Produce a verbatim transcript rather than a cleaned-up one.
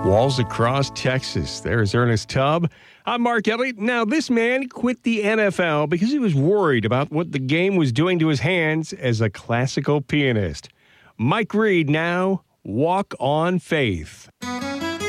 Walls across Texas. There's Ernest Tubb. I'm Mark Elliott. Now, this man quit the N F L because he was worried about what the game was doing to his hands as a classical pianist. Mike Reed now, Walk on Faith.